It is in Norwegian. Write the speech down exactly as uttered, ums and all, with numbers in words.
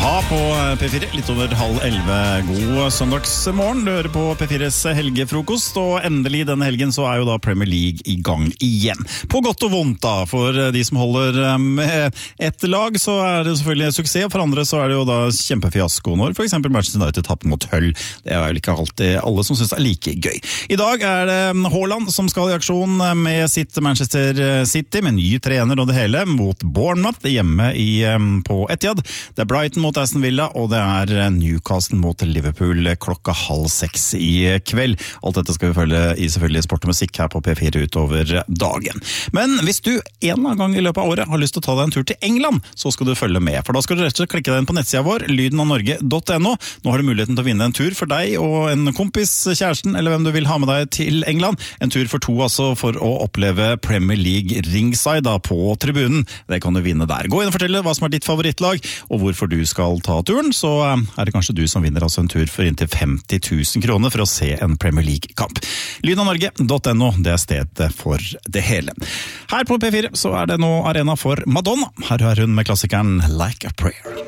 A-ha på P fire, litt over halv elleve. God søndagsmorgen, du hører på P fires helgefrokost, og endelig denne helgen så er jo da Premier League i gang igjen. På godt og vondt da, for de som holder med ett lag så er det selvfølgelig suksess, og for andre så er det jo da kjempefiasko når for eksempel Manchester United tapt mot Hull. Det er jo ikke alltid alle som synes det er like gøy. I dag er det Haaland som skal i aksjon med sitt Manchester City, med ny trener og det hele, mot Bournemouth hjemme i, på Etihad. Det er Brighton mot Aston Villa, og det er Newcastle mot Liverpool klokka halv seks i kveld. Alt dette skal vi følge i selvfølgelig sport og musikk her på P fire utover dagen. Men hvis du en eller annen gang i løpet av året har lyst til å ta deg en tur til England, så skal du følge med, for da skal du rett og slett klikke deg inn på nettsida vår, lyden av norge punktum no. Nå har du muligheten til å vinne en tur for deg og en kompis, kjæresten, eller hvem du vil ha med deg til England. En tur for to altså, for å oppleve Premier League ringside da, på tribunen. Det kan du vinne der. Gå inn og fortelle hva som er ditt favorittlag, og hvorfor du skal ta turen, så er det kanskje du som vinner altså en tur for inntil femti tusen kroner for å se en Premier League-kamp. lyden av norge punktum no, det er stedet for det hele. Her på P fire så er det nå arena for Madonna. Her er hun med klassikeren Like a Prayer.